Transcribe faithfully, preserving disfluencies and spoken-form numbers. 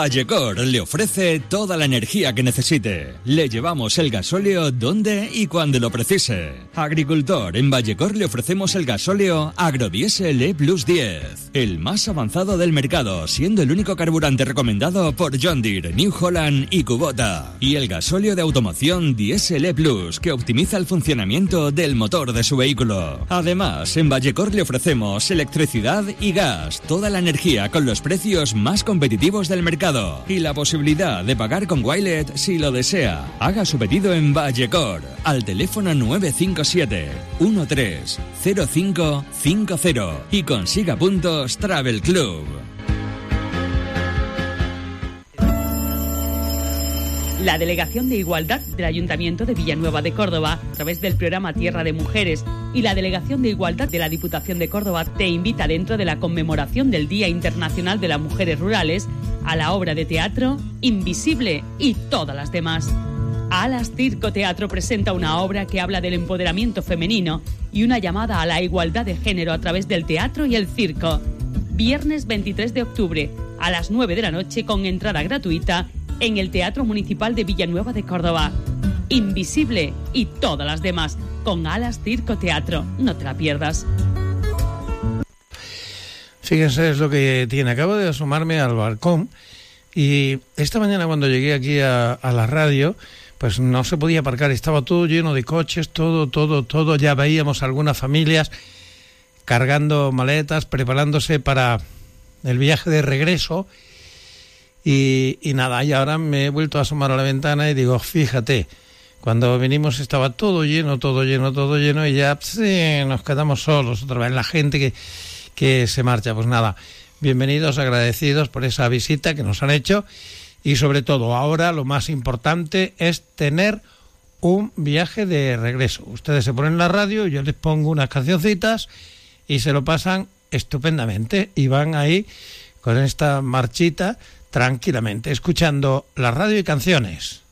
Vallecor le ofrece toda la energía que necesite. Le llevamos el gasóleo donde y cuando lo precise. Agricultor, en Vallecor le ofrecemos el gasóleo Agrodiesel E Plus diez, el más avanzado del mercado, siendo el único carburante recomendado por John Deere, New Holland y Kubota. Y el gasóleo de automoción Diesel E Plus, que optimiza el funcionamiento del motor de su vehículo. Además, en Vallecor le ofrecemos electricidad y gas, toda la energía con los precios más competitivos del mercado. Y la posibilidad de pagar con Wilet si lo desea. Haga su pedido en Vallecor al teléfono nueve cinco siete, uno tres, cero cinco cinco cero y consiga puntos Travel Club. La Delegación de Igualdad del Ayuntamiento de Villanueva de Córdoba, a través del programa Tierra de Mujeres, y la Delegación de Igualdad de la Diputación de Córdoba te invita, dentro de la conmemoración del Día Internacional de las Mujeres Rurales, a la obra de teatro Invisible y todas las demás. Alas Circo Teatro presenta una obra que habla del empoderamiento femenino y una llamada a la igualdad de género a través del teatro y el circo. Viernes veintitrés de octubre a las nueve de la noche, con entrada gratuita, en el Teatro Municipal de Villanueva de Córdoba. Invisible y todas las demás, con Alas Circo Teatro. No te la pierdas. Fíjense, es lo que tiene. Acabo de asomarme al balcón y esta mañana, cuando llegué aquí a, a la radio, pues no se podía aparcar. Estaba todo lleno de coches, todo, todo, todo. Ya veíamos algunas familias cargando maletas, preparándose para el viaje de regreso. Y, y nada, y ahora me he vuelto a asomar a la ventana y digo, fíjate, cuando venimos estaba todo lleno, todo lleno, todo lleno, y ya sí, nos quedamos solos otra vez, la gente que, que se marcha. Pues nada, bienvenidos, agradecidos por esa visita que nos han hecho, y sobre todo ahora lo más importante es tener un viaje de regreso. Ustedes se ponen la radio, yo les pongo unas cancioncitas y se lo pasan estupendamente, y van ahí con esta marchita tranquilamente, escuchando la radio y canciones.